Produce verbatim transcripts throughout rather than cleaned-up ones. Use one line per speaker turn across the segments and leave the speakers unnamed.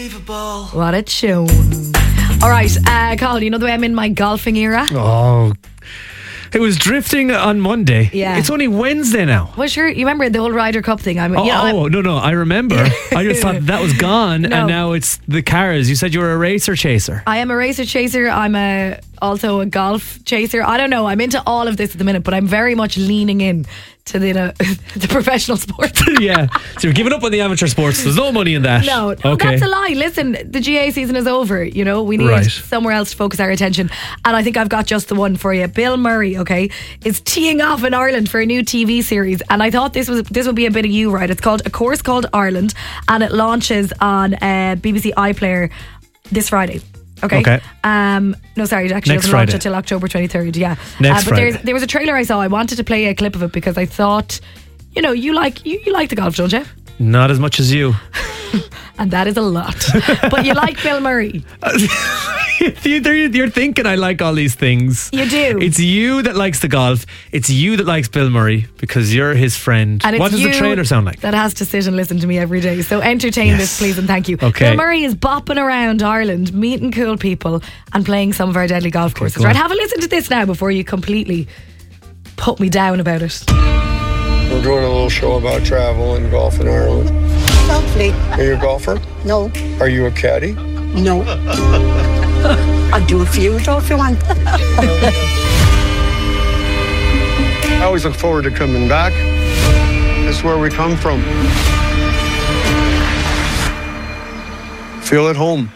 What a tune. Alright, uh, Carl, you know the way I'm in my golfing era?
Oh, it was drifting on Monday.
Yeah.
It's only Wednesday now.
Well, sure, you remember the old Ryder Cup thing? I'm,
Oh,
you know, I'm-
oh no, no, I remember. I just thought that was gone,
No.
and now it's the cars. You said you were a racer chaser.
I am a racer chaser. I'm a also a golf chaser. I don't know. I'm into all of this at the minute, but I'm very much leaning in to the uh, the professional sports.
Yeah. So you're giving up on the amateur sports. There's no money in that.
No, no,
Okay.
that's a lie. Listen, the G A season is over. You know, we need
Right.
somewhere else to focus our attention. And I think I've got just the one for you. Bill Murray, okay, is teeing off in Ireland for a new T V series. And I thought this was this would be a bit of you, right? It's called A Course Called Ireland, and it launches on uh, B B C iPlayer this Friday. Okay.
Okay.
Um, no, sorry, it actually
Next
doesn't launch
Friday.
until October twenty-third. Yeah.
Next
uh, but
Friday.
there's, there was a trailer I saw. I wanted to play a clip of it because I thought, you know, you like you, you like the golf, don't you?
Not as much as you.
And that is a lot. But you like Bill Murray.
you're, you're thinking I like all these things.
You do.
It's you that likes the golf. It's you that likes Bill Murray because you're his friend.
And it's
What does the
you
trailer sound like?
that has to sit and listen to me every day. So entertain
Yes.
this, please, and thank you.
Okay.
Bill Murray is bopping around Ireland, meeting cool people and playing some of our deadly golf courses.
go
Right,
on.
have a listen to this now before you completely put me down about it.
We're doing a little show about travel and golf in Ireland.
Lovely.
Are you a golfer?
No,
Are you a caddy?
no. I'll do it for you though if you want.
I always look forward to coming back. That's where we come from. Feel at home.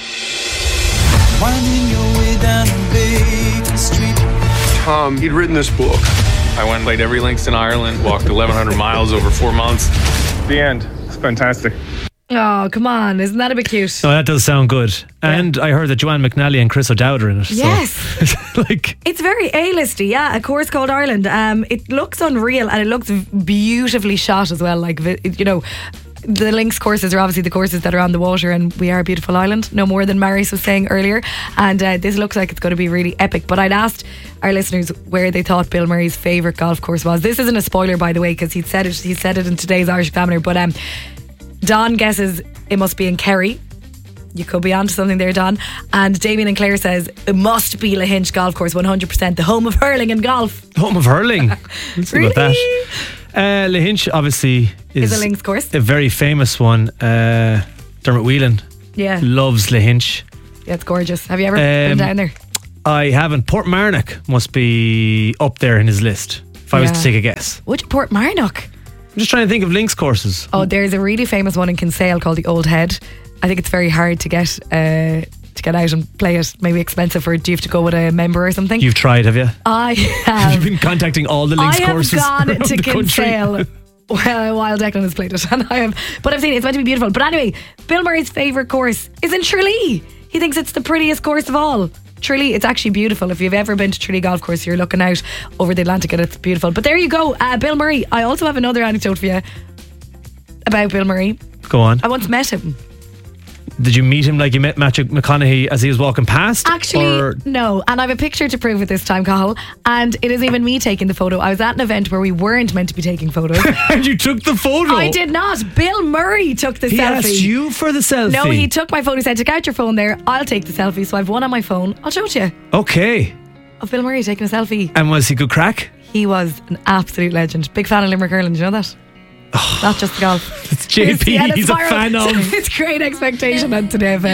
Winding your way down Baker Street.
Tom, he'd written this book.
I went and played every links in Ireland, walked eleven hundred miles over four months.
The end. It's fantastic.
Oh, come on. Isn't that a bit cute?
Oh, that does sound good. And I heard that Joanne McNally and Chris O'Dowd are in it.
Yes.
So, like,
It's very A-listy, yeah. A Course Called Ireland. Um, it looks unreal and it looks beautifully shot as well. Like, vi- you know, the links courses are obviously the courses that are on the water, and we are a beautiful island, no more than Marius was saying earlier. And uh, this looks like it's going to be really epic. But I'd asked our listeners where they thought Bill Murray's favourite golf course was. This isn't a spoiler, by the way, because he said it. He said it in today's Irish Examiner. But um, Don guesses it must be in Kerry. You could be onto something there, Don. And Damien and Claire says it must be Lahinch Golf Course, one hundred percent, the home of hurling and golf.
home of hurling. Let's see about that.
Really?
Uh, Lahinch obviously is
Is a links course.
a very famous one. Uh, Dermot Whelan
Yeah,
loves Lahinch.
yeah, it's gorgeous. Have you ever been
Um,
down there?
I haven't. Port Marnock must be up there in his list. If I was
Yeah.
to take a guess,
Which Port Marnock?
I'm just trying to think of links courses.
Oh, there's a really famous one in Kinsale called the Old Head. I think it's very hard to get uh, to get out and play it. Maybe expensive, or do you have to go with a member or something?
You've tried, have you?
I
You've
have.
been contacting all the
I
links
have
courses
gone
around
to
the country.
Kinsale. Well, while Declan has played it, and I have, but I've seen it. It's meant to be beautiful. But anyway, Bill Murray's favourite course is in Tralee. He thinks it's the prettiest course of all. Tralee, it's actually beautiful. If you've ever been to Tralee Golf Course, you're looking out over the Atlantic and it's beautiful. But there you go, uh, Bill Murray. I also have another anecdote for you about Bill Murray.
Go on.
I once met him.
Did you meet him like you met Matthew McConaughey as he was walking past?
Actually,
Or
no. And I have a picture to prove it this time, Cathal. And it isn't even me taking the photo. I was at an event where we weren't meant to be taking photos.
and you took the photo?
I did not. Bill Murray took the
He
selfie.
asked you for the selfie?
No, he took my phone. He said, take out your phone there. I'll take the selfie. So I've one on my phone. I'll show it to you.
Okay.
Of Bill Murray taking a selfie.
And was he good crack?
He was an absolute legend. Big fan of Limerick Hurling. Did you know that? Not just the golf.
It's J P.
Yeah, that's
He's a
viral.
fan of.
It's Great Expectation on Today F M.